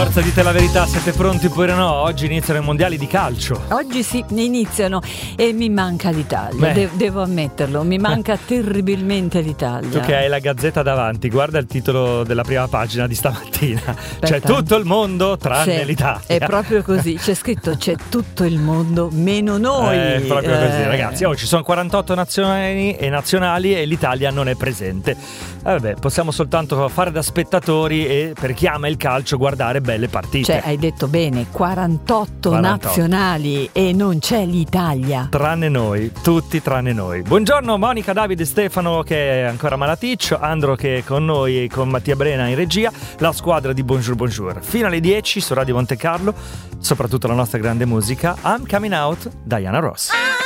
Forza, dite la verità, siete pronti oppure no? Oggi iniziano i mondiali di calcio. Oggi sì, iniziano e mi manca l'Italia, devo ammetterlo, mi manca terribilmente l'Italia. Tu che hai la Gazzetta davanti, guarda il titolo della prima pagina di stamattina. C'è tutto il mondo tranne l'Italia. È proprio così, c'è scritto c'è tutto il mondo meno noi. È proprio così, ragazzi. Ci sono 48 nazionali e l'Italia non è presente. Vabbè, possiamo soltanto fare da spettatori e, per chi ama il calcio, guardare belle partite. Cioè, hai detto bene, 48 nazionali e non c'è l'Italia. Tranne noi, tutti tranne noi. Buongiorno Monica, Davide, Stefano che è ancora malaticcio, Andro che è con noi e con Mattia Brena in regia, la squadra di Bonjour Bonjour. Fino alle 10 su Radio Monte Carlo, soprattutto la nostra grande musica, I'm Coming Out, Diana Ross.